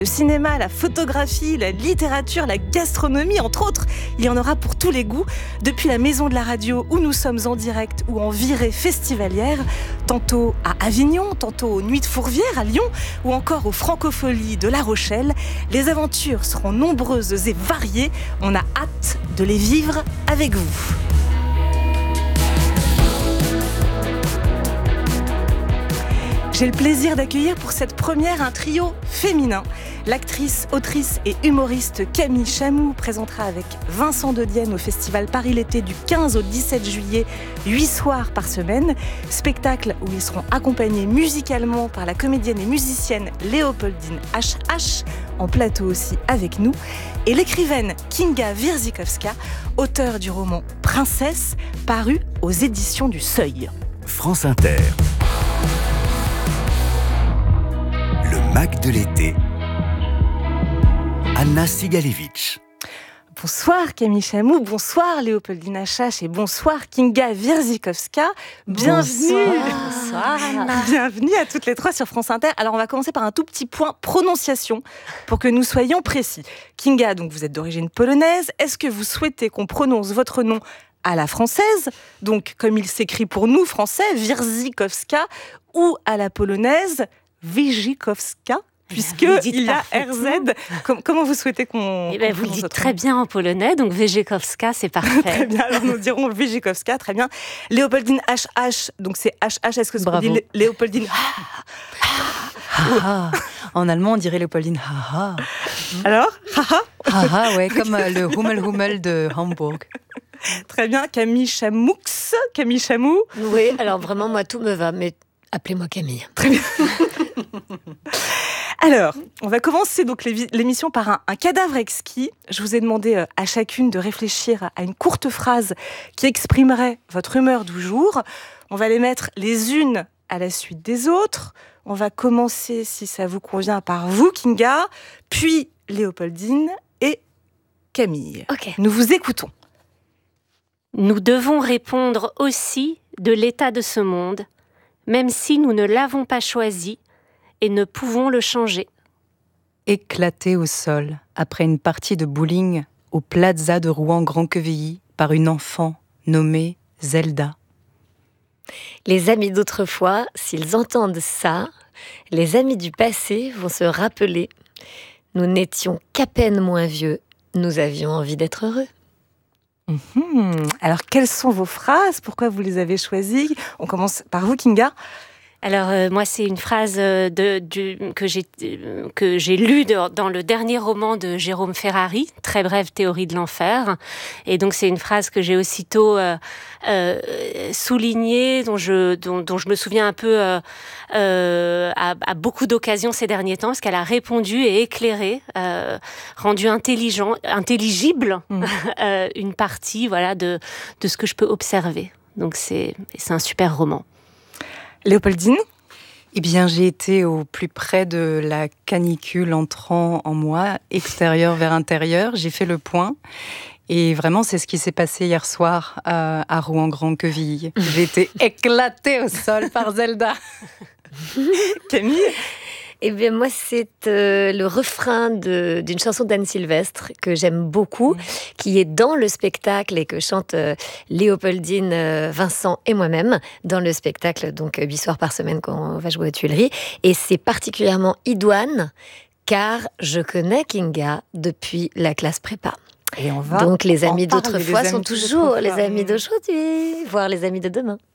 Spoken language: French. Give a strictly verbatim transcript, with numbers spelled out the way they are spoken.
Le cinéma, la photographie, la littérature, la gastronomie, entre autres. Il y en aura pour tous les goûts. Depuis la maison de la radio où nous sommes en direct ou en virée festivalière, tantôt à Avignon, tantôt aux Nuits de Fourvière à Lyon ou encore aux Francopholies de La Rochelle, les aventures seront nombreuses et variées. On a hâte de les vivre avec vous. J'ai le plaisir d'accueillir pour cette première un trio féminin. L'actrice, autrice et humoriste Camille Chamou présentera avec Vincent de Dienne au Festival Paris l'été du quinze au dix-sept juillet, huit soirs par semaine. Spectacle où ils seront accompagnés musicalement par la comédienne et musicienne Léopoldine H H, en plateau aussi avec nous, et l'écrivaine Kinga Wierzykowska, auteure du roman Princesse, paru aux éditions du Seuil. France Inter. Le Mac de l'été. Anna Sigalevitch. Bonsoir Camille Chamou, bonsoir Léopoldine H H et bonsoir Kinga Wierzykowska. Bienvenue. Bonsoir Anna. Bienvenue à toutes les trois sur France Inter. Alors on va commencer par un tout petit point prononciation pour que nous soyons précis. Kinga, donc vous êtes d'origine polonaise. Est-ce que vous souhaitez qu'on prononce votre nom à la française, donc comme il s'écrit pour nous français, Wierzykowska, ou à la polonaise, Wierzykowska, puisque il y a R Z. Com- comment vous souhaitez qu'on... Eh ben, vous le dites très bien en polonais, donc Wierzykowska, c'est parfait. Très bien, alors nous dirons Wierzykowska, très bien. Léopoldine H H, donc c'est H H, est-ce que c'est dit Léopoldine Haha. En allemand, on dirait Léopoldine Haha. Alors Haha. Haha, ouais, comme euh, le Hummel Hummel de Hambourg. Très bien, Camille Chamoux, Camille Chamou. Oui, alors vraiment, moi, tout me va, mais appelez-moi Camille. Très bien. Alors, on va commencer donc l'émission par un, un cadavre exquis. Je vous ai demandé à chacune de réfléchir à une courte phrase qui exprimerait votre humeur du jour. On va les mettre les unes à la suite des autres. On va commencer, si ça vous convient, par vous, Kinga, puis Léopoldine et Camille. Ok. Nous vous écoutons. Nous devons répondre aussi de l'état de ce monde, même si nous ne l'avons pas choisi et ne pouvons le changer. Éclaté au sol après une partie de bowling au Plaza de Rouen-Grand-Quevilly par une enfant nommée Zelda. Les amis d'autrefois, s'ils entendent ça, les amis du passé vont se rappeler. Nous n'étions qu'à peine moins vieux, nous avions envie d'être heureux. Mmh. Alors, quelles sont vos phrases ? Pourquoi vous les avez choisies ? On commence par vous, Kinga. Alors, euh, moi, c'est une phrase de, du, que, j'ai, euh, que j'ai lue de, dans le dernier roman de Jérôme Ferrari, Très brève théorie de l'enfer. Et donc, c'est une phrase que j'ai aussitôt euh, euh, soulignée, dont je, dont, dont je me souviens un peu euh, euh, à, à beaucoup d'occasions ces derniers temps, parce qu'elle a répondu et éclairé, euh, rendu intelligent, intelligible mmh. euh, une partie voilà, de, de ce que je peux observer. Donc, c'est, c'est un super roman. Léopoldine ? Eh bien, j'ai été au plus près de la canicule entrant en moi, extérieur vers intérieur. J'ai fait le point. Et vraiment, c'est ce qui s'est passé hier soir à, à Rouen-Grand-Quevilly. J'ai été éclatée au sol par Zelda. Camille ? Eh bien, moi, c'est euh, le refrain de, d'une chanson d'Anne Sylvestre que j'aime beaucoup, oui. qui est dans le spectacle et que chante euh, Léopoldine, euh, Vincent et moi-même dans le spectacle, donc huit soirs par semaine qu'on va jouer aux Tuileries. Et c'est particulièrement idoine, car je connais Kinga depuis la classe prépa. Et on va donc les amis parler, d'autrefois les amis sont toujours d'autrefois. les amis d'aujourd'hui, voire les amis de demain.